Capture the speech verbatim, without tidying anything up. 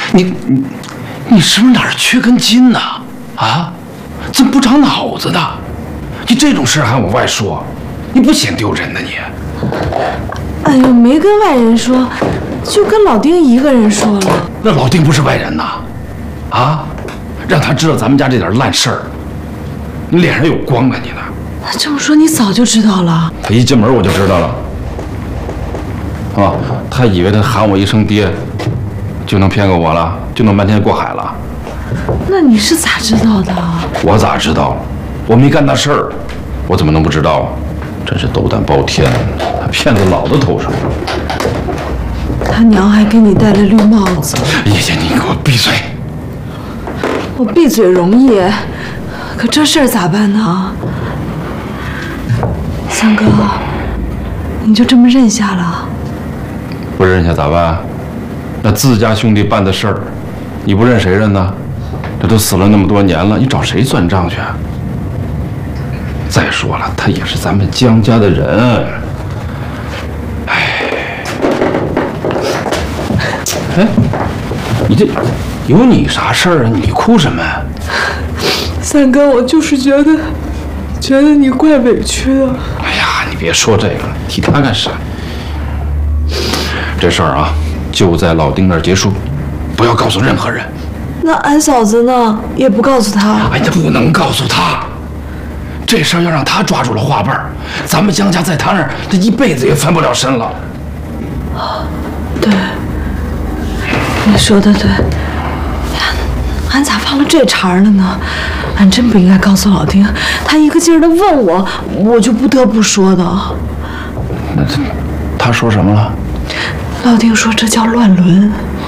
你你你是不是哪儿缺根筋呢？啊，怎么不长脑子呢？你这种事还往外说，你不嫌丢人呢你？ 哎呦，没跟外人说，就跟老丁一个人说了。 那老丁不是外人呐，啊，让他知道咱们家这点烂事儿，你脸上有光啊你呢？ 那这么说，你早就知道了？ 他一进门我就知道了。啊，他以为他喊我一声爹，就能骗过我了，就能瞒天过海了。 那你是咋知道的？ 我咋知道？我没干那事儿，我怎么能不知道？真是斗胆包天，骗在老子头上。 他娘还给你戴了绿帽子。 叶姐，你给我闭嘴！ 我闭嘴容易，可这事儿咋办呢？三哥，你就这么认下了？ 不认下咋办？那自家兄弟办的事儿，你不认谁认呢？这都死了那么多年了，你找谁算账去？再说了，他也是咱们江家的人。哎，哎，你这有你啥事儿啊？你哭什么？ 三哥，我就是觉得，觉得你怪委屈的。 哎呀，你别说这个了，提他干啥？这事儿啊，就在老丁那儿结束，不要告诉任何人。 那俺嫂子呢？也不告诉她。 哎呀，不能告诉他。这事儿要让他抓住了话瓣儿，咱们江家在他那儿，他一辈子也翻不了身了。 对，你说的对。俺咋忘了这茬了呢？俺真不应该告诉老丁，他一个劲儿的问我，我就不得不说的。 那他他说什么了？ 老丁说这叫乱伦。